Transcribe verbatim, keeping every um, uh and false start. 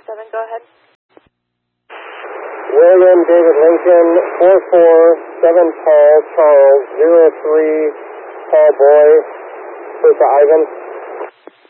seven, go ahead. William David Lincoln, four four seven Paul Charles, zero three Paul Boy, First Ivan.